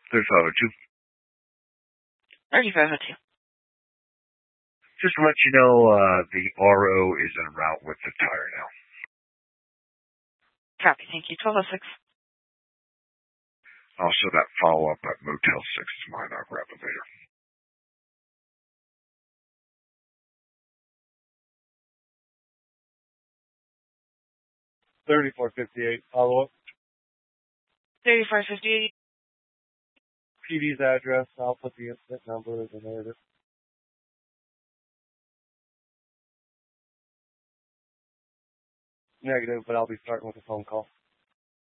3502. 3502. Just to let you know, the RO is en route with the tire now. Copy. Thank you. 1206. Also, that follow-up at Motel 6 is mine. I'll grab it later. $34.58. Follow-up. 3458. PD's address. I'll put the incident number as a narrative. Negative, but I'll be starting with a phone call.